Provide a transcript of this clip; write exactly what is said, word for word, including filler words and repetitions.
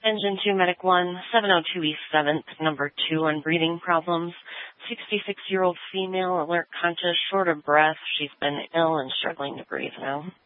Engine two, Medic one, seven oh two East seventh, number two on breathing problems. sixty-six-year-old female, alert conscious, short of breath. She's been ill and struggling to breathe now.